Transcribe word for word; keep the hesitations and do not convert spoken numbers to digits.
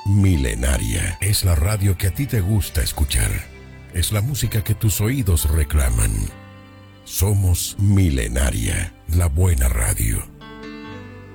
Milenaria. Es la radio que a ti te gusta escuchar. Es la música que tus oídos reclaman. Somos Milenaria, la buena radio.